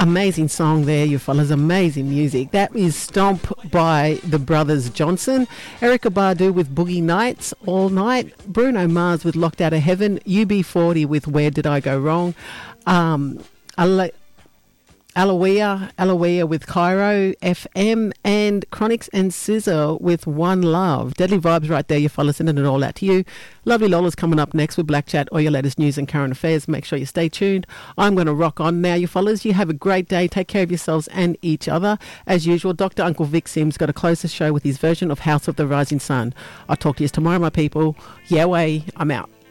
Amazing song there, you fellas. Amazing music. That is Stomp by the Brothers Johnson. Erykah Badu with Boogie Nights All Night. Bruno Mars with Locked Out of Heaven. UB40 with Where Did I Go Wrong. Aloia with Cairo FM, and Chronics and Scissor with One Love. Deadly vibes right there, you fellas, sending it all out to you. Lovely Lola's coming up next with Black Chat, all your latest news and current affairs. Make sure you stay tuned. I'm going to rock on now, you fellas. You have a great day. Take care of yourselves and each other. As usual, Dr. Uncle Vic Sims got to close the show with his version of House of the Rising Sun. I'll talk to you tomorrow, my people. Yeah, way. I'm out.